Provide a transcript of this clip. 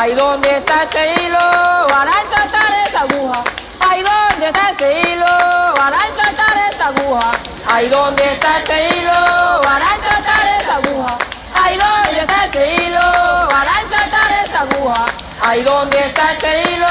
Ay, ¿dónde está este hilo para ensartar esta aguja? Ay, ¿dónde está este hilo para ensartar esta aguja? Ay, ¿dónde está este hilo para ensartar esta aguja? Ay, ¿dónde está este hilo para ensartar esta aguja? Ay, ¿dónde está este hilo